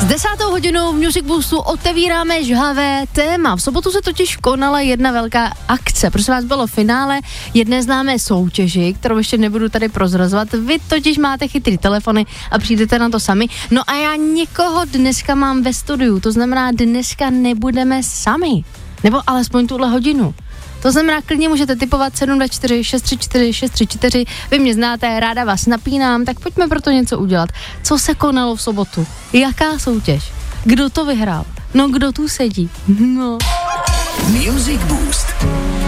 10. hodinou v Music Boostu otevíráme žhavé téma. V sobotu se totiž konala jedna velká akce. Prosím vás, bylo finále jedné známé soutěži, kterou ještě nebudu tady prozrazovat. Vy totiž máte chytrý telefony a přijdete na to sami. No a já někoho dneska mám ve studiu, to znamená, dneska nebudeme sami. Nebo alespoň tuhle hodinu. To znamená, klidně můžete tipovat 724 634 634, vy mě znáte, ráda vás napínám, tak pojďme proto něco udělat. Co se konalo v sobotu? Jaká soutěž? Kdo to vyhrál? No kdo tu sedí? No. Music Boost.